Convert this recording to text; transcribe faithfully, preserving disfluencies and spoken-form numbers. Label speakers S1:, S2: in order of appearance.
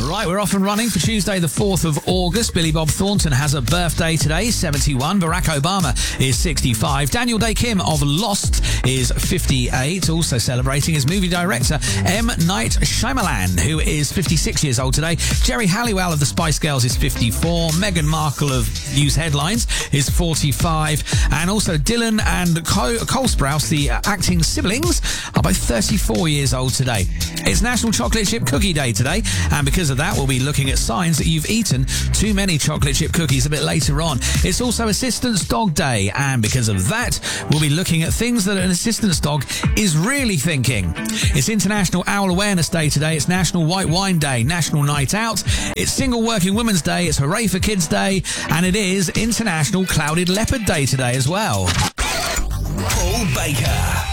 S1: Right, we're off and running for Tuesday the fourth of August. Billy Bob Thornton has a birthday today, seventy-one. Barack Obama is sixty-five. Daniel Day Kim of Lost is fifty-eight. Also celebrating is movie director M. Night Shyamalan, who is fifty-six years old today. Jerry Halliwell of the Spice Girls is fifty-four. Meghan Markle of News Headlines is forty-five. And also Dylan and Cole, Cole Sprouse, the acting siblings, are both thirty-four years old today. It's National Chocolate Chip Cookie Day today, and because of that, we'll be looking at signs that you've eaten too many chocolate chip cookies a bit later on. It's also Assistance Dog Day, and because of that, we'll be looking at things that an assistance dog is really thinking. It's International Owl Awareness Day today. It's National White Wine Day, National Night Out. It's Single Working Women's Day. It's Hooray for Kids Day, and it is International Clouded Leopard Day today as well.
S2: Paul Baker.